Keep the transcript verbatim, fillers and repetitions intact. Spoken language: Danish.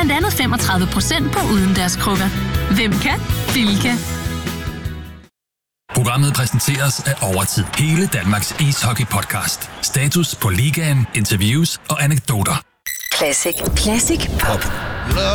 Blandt andet femogtredive procent på udendørs krukker. Hvem kan? Bilka. Programmet præsenteres af Overtid. Hele Danmarks ishockey-podcast. Status på ligaen, interviews og anekdoter. Classic. Classic Pop.